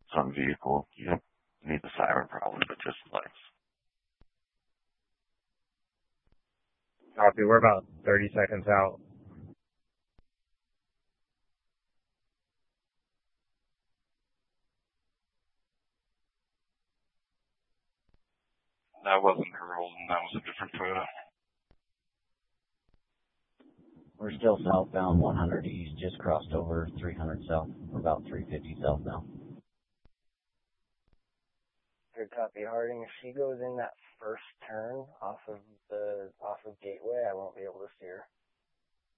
some vehicle. You don't need the siren probably, but just lights. Copy. We're about 30 seconds out. That wasn't Herald, and that was a different photo. We're still southbound 100 east, just crossed over 300 south. We're about 350 south now. Good copy, Harding. If she goes in that first turn off of Gateway, I won't be able to steer.